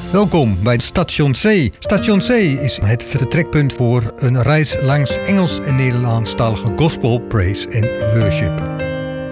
Welkom bij Station C. Station C is het vertrekpunt voor een reis langs Engels en Nederlandstalige gospel, praise en worship.